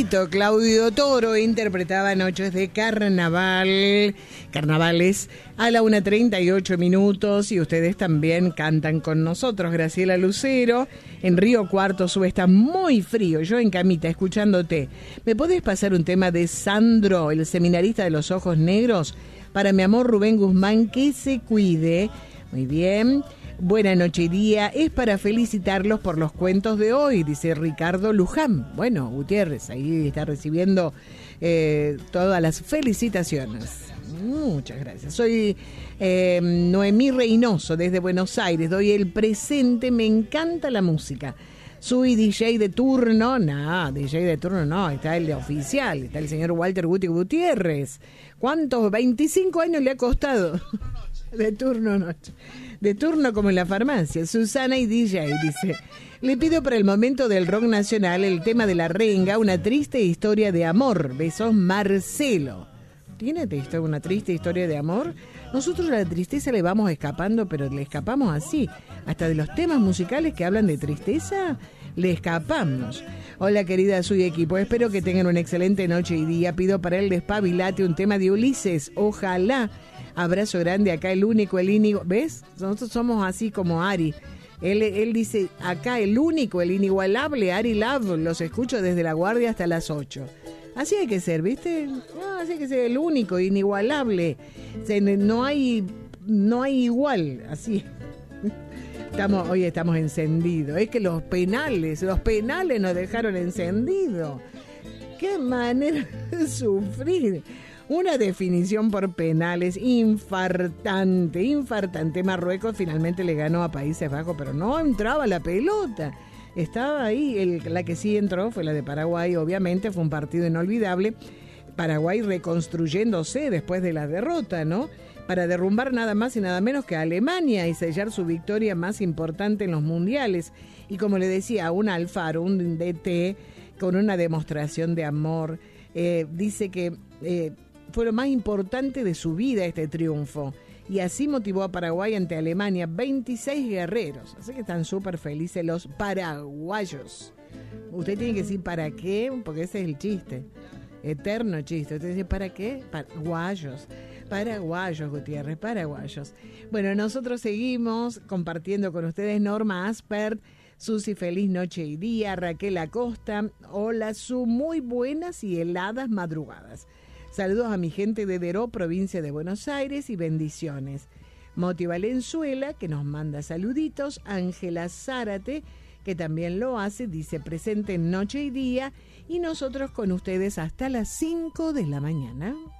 Fito, Claudio Toro interpretaba Noches de Carnaval, Carnavales, a la 1:38 y ustedes también cantan con nosotros. Graciela Lucero, en Río Cuarto Sur está muy frío, yo en camita escuchándote. ¿Me podés pasar un tema de Sandro, el seminarista de los ojos negros? Para mi amor Rubén Guzmán, que se cuide. Muy bien. Buena noche y día, es para felicitarlos por los cuentos de hoy, dice Ricardo Luján. Bueno, Gutiérrez, ahí está recibiendo todas las felicitaciones. Muchas gracias. Soy Noemí Reynoso desde Buenos Aires, doy el presente, me encanta la música. Soy DJ de turno, DJ de turno no, está el de oficial, está el señor Walter Guti Gutiérrez. ¿Cuántos? 25 años le ha costado. De turno noche. De turno como en la farmacia. Susana y DJ dice: le pido para el momento del rock nacional el tema de La Renga, una triste historia de amor. Besos, Marcelo. ¿Tiene una triste historia de amor? Nosotros a la tristeza le vamos escapando, pero le escapamos así. Hasta de los temas musicales que hablan de tristeza, le escapamos. Hola querida, soy equipo. Espero que tengan una excelente noche y día. Pido para el Despabilate un tema de Ulises. Ojalá. Abrazo grande, acá el único, el Íñigo. ¿Ves? Nosotros somos así como Ari. Él dice, acá el único, el inigualable Ari Love. Los escucho desde La Guardia hasta las 8. Así hay que ser, ¿viste? No, así hay que ser el único, inigualable. No hay igual, así. Hoy estamos encendidos. Es que los penales nos dejaron encendidos. Qué manera de sufrir. Una definición por penales infartante. Marruecos finalmente le ganó a Países Bajos, pero no entraba la pelota. Estaba ahí, la que sí entró fue la de Paraguay, obviamente, fue un partido inolvidable. Paraguay reconstruyéndose después de la derrota, ¿no? Para derrumbar nada más y nada menos que a Alemania y sellar su victoria más importante en los mundiales. Y como le decía, un Alfaro, un DT, con una demostración de amor, dice que fue lo más importante de su vida este triunfo. Y así motivó a Paraguay ante Alemania, 26 guerreros. Así que están súper felices los paraguayos. Usted tiene que decir ¿para qué? Porque ese es el chiste. Eterno chiste. Usted dice ¿para qué? Paraguayos, Gutiérrez, paraguayos. Bueno, nosotros seguimos compartiendo con ustedes Norma Aspert, Susi, feliz noche y día, Raquel Acosta, hola Su, muy buenas y heladas madrugadas. Saludos a mi gente de Deró, provincia de Buenos Aires, y bendiciones. Moti Valenzuela, que nos manda saluditos. Ángela Zárate, que también lo hace, dice presente en noche y día. Y nosotros con ustedes hasta las 5 de la mañana.